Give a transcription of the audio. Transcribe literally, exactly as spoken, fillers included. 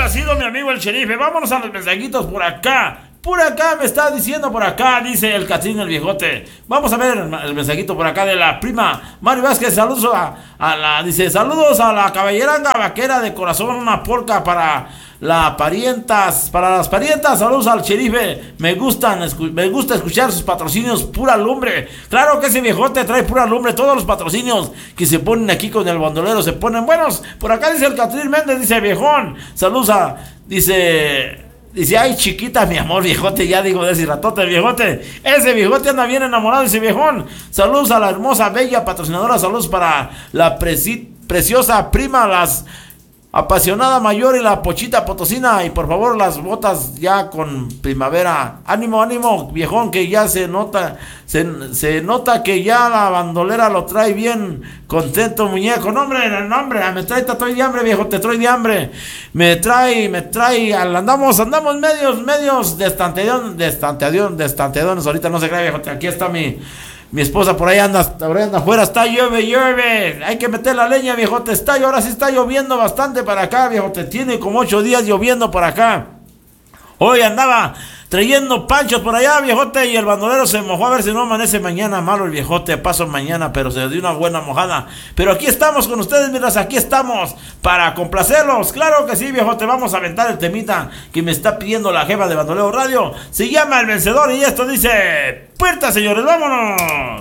complacido mi amigo el sheriff. Vámonos a los mensajitos por acá. Por acá me está diciendo por acá, dice el Catrín el viejote. Vamos a ver el mensajito por acá de la prima Mari Vázquez. Saludos a, a la, dice, saludos a la caballeranga vaquera de corazón, una polca para las parientas, para las parientas. Saludos al sheriff. Me gustan, me gusta escuchar sus patrocinios, pura lumbre. Claro que ese viejote trae pura lumbre. Todos los patrocinios que se ponen aquí con el bandolero se ponen buenos. Por acá dice el Catrín Méndez, dice viejón. Saludos a, dice... Dice, ay chiquita, mi amor, viejote, ya digo de ese ratote, viejote. Ese viejote anda bien enamorado, ese viejón. Saludos a la hermosa, bella patrocinadora. Saludos para la preci- preciosa prima, las apasionada mayor y la pochita potosina. Y por favor, las botas ya con primavera. Ánimo, ánimo, viejón, que ya se nota, se, se nota que ya la bandolera lo trae bien contento, muñeco. No, hombre, no, hombre, me trae, te estoy de hambre, viejo, te estoy de hambre. Me trae, me trae, andamos, andamos medios, medios de estanteadón, de estanteadón, de estanteadones. Ahorita no se cree, viejo, aquí está mi... Mi esposa por ahí anda, por ahí anda afuera, está llueve, llueve. Hay que meter la leña, viejote. Está, ahora sí está lloviendo bastante para acá, viejote. Tiene como ocho días lloviendo por acá. Hoy andaba trayendo panchos por allá, viejote, y el bandolero se mojó. A ver si no amanece mañana malo el viejote. Paso mañana, pero se dio una buena mojada. Pero aquí estamos con ustedes, miras, aquí estamos para complacerlos. Claro que sí, viejote. Vamos a aventar el temita que me está pidiendo la jefa de Bandolero Radio. Se llama El Vencedor y esto dice: puerta, señores, vámonos.